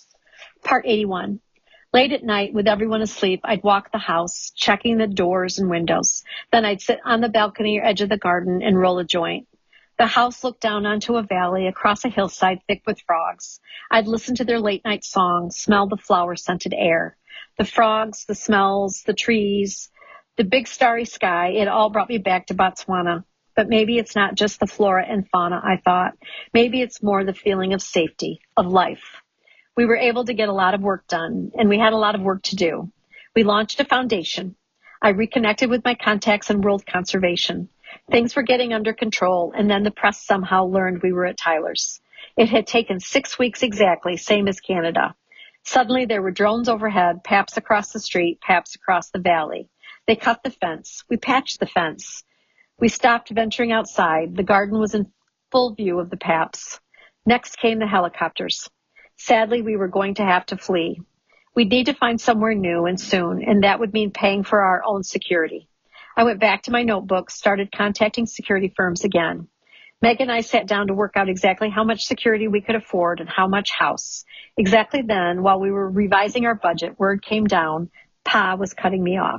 Part 81. Late at night, with everyone asleep, I'd walk the house, checking the doors and windows. Then I'd sit on the balcony or edge of the garden and roll a joint. The house looked down onto a valley across a hillside thick with frogs. I'd listen to their late-night songs, smell the flower-scented air. The frogs, the smells, the trees, the big starry sky, it all brought me back to Botswana. But maybe it's not just the flora and fauna, I thought. Maybe it's more the feeling of safety, of life. We were able to get a lot of work done, and we had a lot of work to do. We launched a foundation. I reconnected with my contacts in world conservation. Things were getting under control, and then the press somehow learned we were at Tyler's. It had taken 6 weeks exactly, same as Canada. Suddenly there were drones overhead, PAPs across the street, PAPs across the valley. They cut the fence. We patched the fence. We stopped venturing outside. The garden was in full view of the PAPs. Next came the helicopters. Sadly, we were going to have to flee. We'd need to find somewhere new and soon, and that would mean paying for our own security. I went back to my notebook, started contacting security firms again. Meg and I sat down to work out exactly how much security we could afford and how much house. Exactly then, while we were revising our budget, word came down, Pa was cutting me off.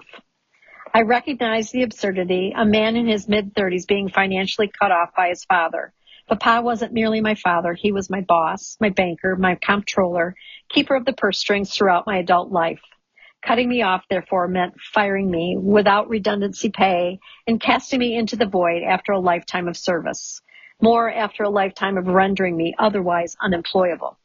I recognized the absurdity, a man in his mid-30s being financially cut off by his father. But Pa wasn't merely my father. He was my boss, my banker, my comptroller, keeper of the purse strings throughout my adult life. Cutting me off, therefore, meant firing me without redundancy pay and casting me into the void after a lifetime of service. More after a lifetime of rendering me otherwise unemployable.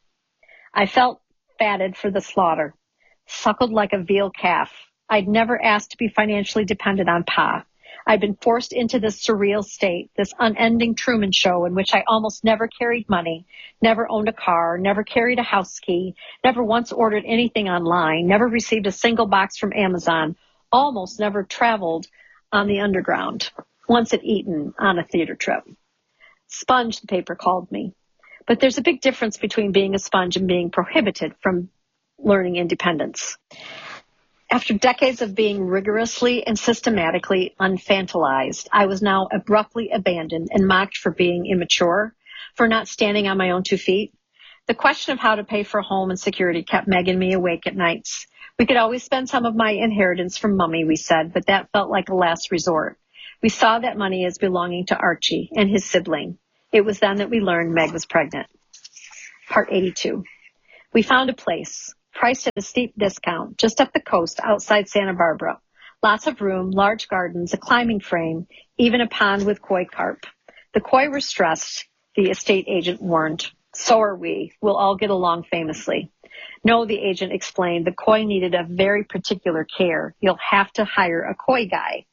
I felt fatted for the slaughter, suckled like a veal calf. I'd never asked to be financially dependent on Pa. I'd been forced into this surreal state, this unending Truman Show in which I almost never carried money, never owned a car, never carried a house key, never once ordered anything online, never received a single box from Amazon, almost never traveled on the underground, once had eaten on a theater trip. Sponge, the paper called me. But there's a big difference between being a sponge and being prohibited from learning independence. After decades of being rigorously and systematically unfantilized, I was now abruptly abandoned and mocked for being immature, for not standing on my own 2 feet. The question of how to pay for a home and security kept Meg and me awake at nights. We could always spend some of my inheritance from Mummy, we said, but that felt like a last resort. We saw that money as belonging to Archie and his sibling. It was then that we learned Meg was pregnant. Part 82. We found a place, priced at a steep discount, just up the coast outside Santa Barbara. Lots of room, large gardens, a climbing frame, even a pond with koi carp. The koi were stressed, the estate agent warned. So are we. We'll all get along famously. No, the agent explained, the koi needed a very particular care. You'll have to hire a koi guy.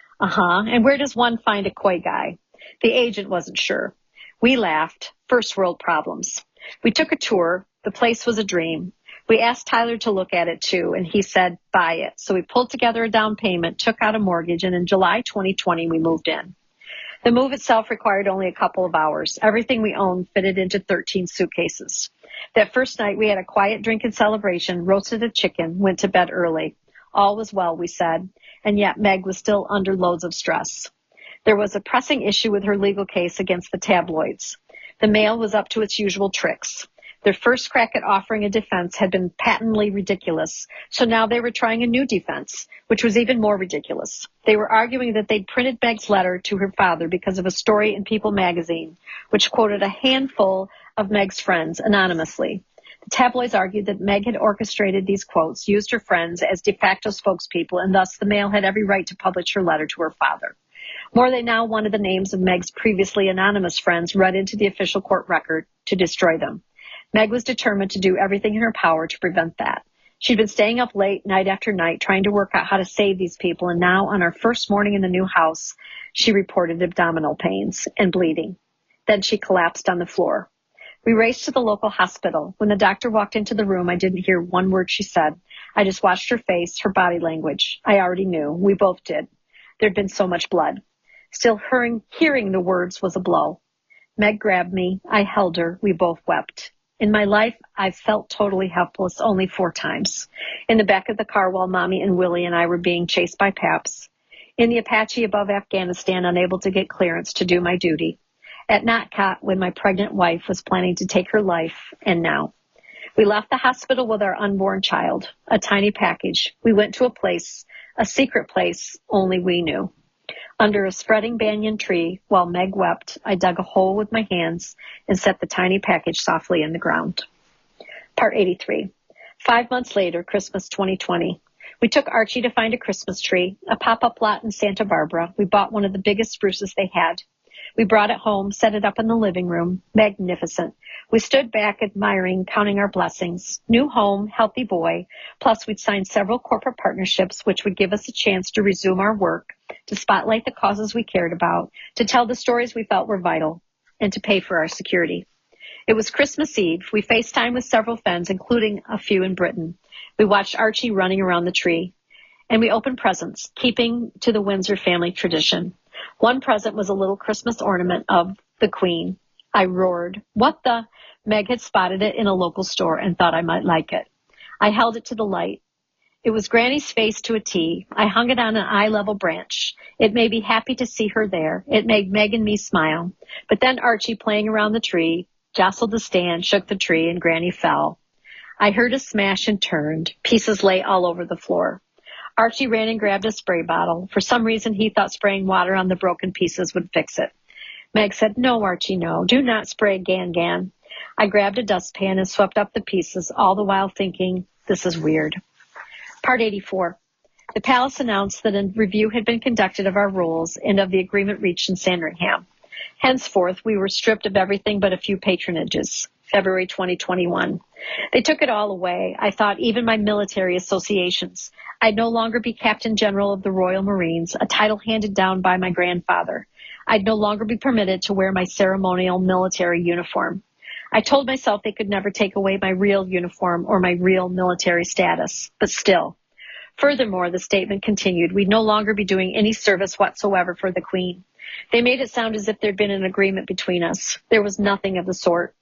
And where does one find a koi guy? The agent wasn't sure. We laughed. First world problems. We took a tour. The place was a dream. We asked Tyler to look at it too, and he said, buy it. So we pulled together a down payment, took out a mortgage, and in July 2020, we moved in. The move itself required only a couple of hours. Everything we owned fitted into 13 suitcases. That first night, we had a quiet drink and celebration, roasted a chicken, went to bed early. All was well, we said, and yet Meg was still under loads of stress. There was a pressing issue with her legal case against the tabloids. The Mail was up to its usual tricks. Their first crack at offering a defense had been patently ridiculous, so now they were trying a new defense, which was even more ridiculous. They were arguing that they'd printed Meg's letter to her father because of a story in People magazine, which quoted a handful of Meg's friends anonymously. The tabloids argued that Meg had orchestrated these quotes, used her friends as de facto spokespeople, and thus the Mail had every right to publish her letter to her father. More, they now wanted the names of Meg's previously anonymous friends read into the official court record to destroy them. Meg was determined to do everything in her power to prevent that. She'd been staying up late night after night trying to work out how to save these people, and now on our first morning in the new house, she reported abdominal pains and bleeding. Then she collapsed on the floor. We raced to the local hospital. When the doctor walked into the room, I didn't hear one word she said. I just watched her face, her body language. I already knew. We both did. There'd been so much blood. Still hearing the words was a blow. Meg grabbed me. I held her. We both wept. In my life, I've felt totally helpless only 4 times. In the back of the car while Mommy and Willie and I were being chased by Paps. In the Apache above Afghanistan, unable to get clearance to do my duty. At Notcott when my pregnant wife was planning to take her life, and now. We left the hospital with our unborn child, a tiny package. We went to a place, a secret place only we knew. Under a spreading banyan tree, while Meg wept, I dug a hole with my hands and set the tiny package softly in the ground. Part 83. 5 months later, Christmas 2020. We took Archie to find a Christmas tree, a pop-up lot in Santa Barbara. We bought one of the biggest spruces they had. We brought it home, set it up in the living room. Magnificent. We stood back admiring, counting our blessings. New home, healthy boy. Plus, we'd signed several corporate partnerships, which would give us a chance to resume our work, to spotlight the causes we cared about, to tell the stories we felt were vital, and to pay for our security. It was Christmas Eve. We FaceTimed with several friends, including a few in Britain. We watched Archie running around the tree. And we opened presents, keeping to the Windsor family tradition. One present was a little Christmas ornament of the Queen. I roared, "What the?" Meg had spotted it in a local store and thought I might like it. I held it to the light. It was Granny's face to a T. I hung it on an eye-level branch. It made me happy to see her there. It made Meg and me smile. But then Archie, playing around the tree, jostled the stand, shook the tree, and Granny fell. I heard a smash and turned. Pieces lay all over the floor. Archie ran and grabbed a spray bottle. For some reason, he thought spraying water on the broken pieces would fix it. Meg said, "No, Archie, no. Do not spray Gan-Gan." I grabbed a dustpan and swept up the pieces, all the while thinking, this is weird. Part 84. The palace announced that a review had been conducted of our rules and of the agreement reached in Sandringham. Henceforth, we were stripped of everything but a few patronages. February 2021. They took it all away. I thought even my military associations. I'd no longer be Captain General of the Royal Marines, a title handed down by my grandfather. I'd no longer be permitted to wear my ceremonial military uniform. I told myself they could never take away my real uniform or my real military status, but still. Furthermore, the statement continued, we'd no longer be doing any service whatsoever for the Queen. They made it sound as if there'd been an agreement between us. There was nothing of the sort.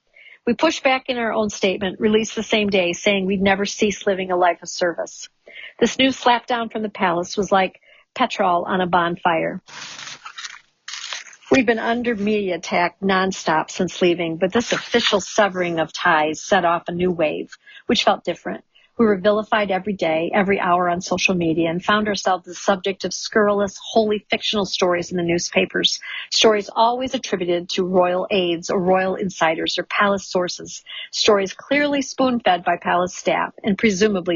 We pushed back in our own statement, released the same day, saying we'd never cease living a life of service. This new slapdown from the palace was like petrol on a bonfire. We've been under media attack nonstop since leaving, but this official severing of ties set off a new wave, which felt different. We were vilified every day, every hour on social media, and found ourselves the subject of scurrilous, wholly fictional stories in the newspapers. Stories always attributed to royal aides or royal insiders or palace sources. Stories clearly spoon-fed by palace staff and presumably